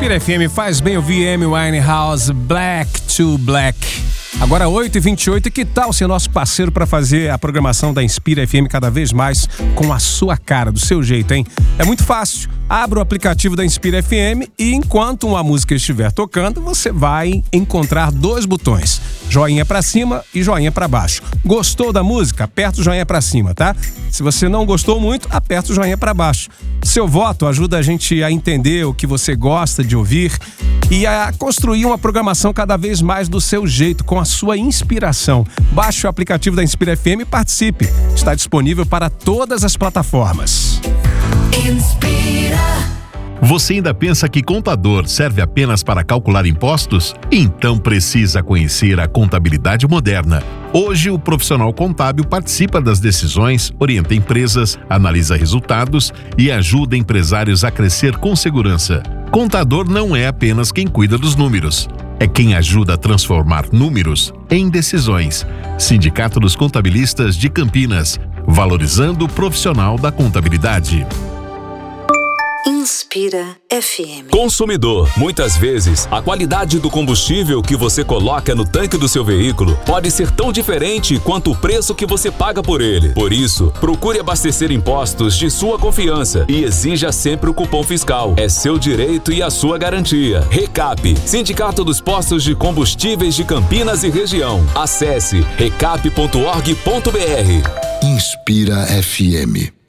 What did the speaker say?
Inspira FM faz bem ouvir Amy Winehouse, Black to Black. Agora 8h28, que tal ser nosso parceiro para fazer a programação da Inspira FM cada vez mais com a sua cara, do seu jeito, hein? É muito fácil. Abra o aplicativo da Inspira FM e enquanto uma música estiver tocando, você vai encontrar dois botões: joinha para cima e joinha para baixo. Gostou da música? Aperta o joinha para cima, tá? Se você não gostou muito, aperta o joinha para baixo. Seu voto ajuda a gente a entender o que você gosta de ouvir e a construir uma programação cada vez mais do seu jeito, com a sua inspiração. Baixe o aplicativo da Inspira FM e participe. Está disponível para todas as plataformas. Inspira. Você ainda pensa que contador serve apenas para calcular impostos? Então precisa conhecer a contabilidade moderna. Hoje, o profissional contábil participa das decisões, orienta empresas, analisa resultados e ajuda empresários a crescer com segurança. Contador não é apenas quem cuida dos números. É quem ajuda a transformar números em decisões. Sindicato dos Contabilistas de Campinas, valorizando o profissional da contabilidade. Inspira FM. Consumidor, muitas vezes a qualidade do combustível que você coloca no tanque do seu veículo pode ser tão diferente quanto o preço que você paga por ele. Por isso, procure abastecer em postos de sua confiança e exija sempre o cupom fiscal. É seu direito e a sua garantia. Recap, Sindicato dos Postos de Combustíveis de Campinas e Região. Acesse recap.org.br. Inspira FM.